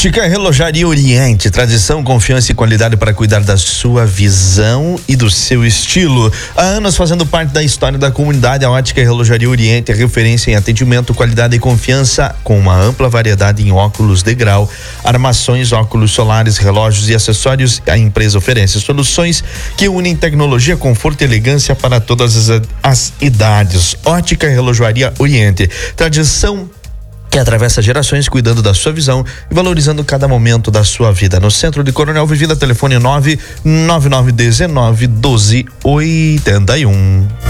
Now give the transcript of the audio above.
Ótica Relojaria Oriente, tradição, confiança e qualidade para cuidar da sua visão e do seu estilo. Há anos fazendo parte da história da comunidade, a Ótica Relojaria Oriente é referência em atendimento, qualidade e confiança, com uma ampla variedade em óculos de grau, armações, óculos solares, relógios e acessórios. A empresa oferece soluções que unem tecnologia, conforto e elegância para todas as idades. Ótica Relojaria Oriente, tradição que atravessa gerações, cuidando da sua visão e valorizando cada momento da sua vida. No centro de Coronel Vivida, telefone 99919 1281.